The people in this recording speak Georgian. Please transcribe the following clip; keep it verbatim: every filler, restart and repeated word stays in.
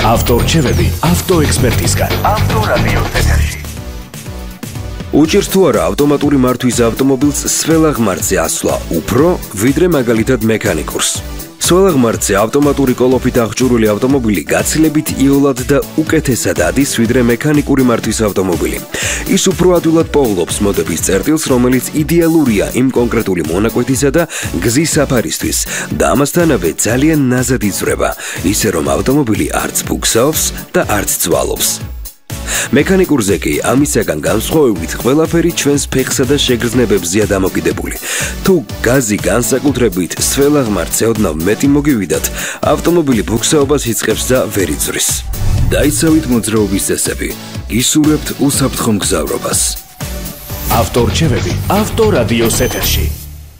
ავტორჩევები ავტოექსპერტისგან. ავტორადიოს ეთერში. უჭირს თუ არა ავტომატური მართვის ავტომობილს სველაღმართზე ასვლა უფრო, ვიდრე მაგალითად მექანიკურს. სველაღმართზე ავტომატური კოლოფით აღჭურვილი ავტომობილი გაცილებით იოლად და უკეთესად ადის, ვიდრე მექანიკური მართვის ავტომობილი. ის უფრო ადვილად პოულობს მოდების წერტილს, რომელიც იდეალურია იმ კონკრეტული მონაკვეთისა და გზის საფარისთვის და ამასთანავე ძალიან ნაზად იზრდება, ისე რომ ავტომობილი არც ფუქსაობს და არც ძვალობს. მექანიკურზე კი ამისაგან განსხვავებით ყველაფერი ჩვენს ფეხსა და შეგრძნებებზეა დამოკიდებული. თუ გაზი განსაკუთრებით სველაღმართზე ოდნავ მეტი მოგივიდათ, ავტომობილი ფუქსაობას იწყებს და ვერ იძვრის. დაიცავით მოძრაობის წესები, გისურვებთ უსაფრთხო მგზავრობას. ავტორჩევები ავტორადიოს ეთერში.